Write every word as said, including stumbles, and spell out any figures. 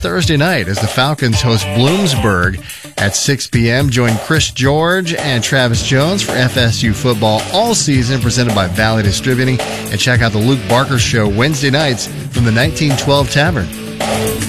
Thursday night as the Falcons host Bloomsburg at six p.m. Join Chris George and Travis Jones for F S U football all season, presented by Valley Distributing. And check out the Luke Barker Show Wednesday nights from the nineteen twelve Tavern.